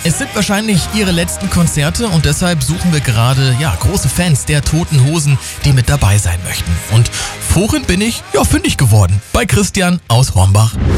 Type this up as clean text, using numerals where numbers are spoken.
Es sind wahrscheinlich ihre letzten Konzerte und deshalb suchen wir gerade große Fans der Toten Hosen, die mit dabei sein möchten. Und vorhin bin ich fündig geworden bei Christian aus Hornbach.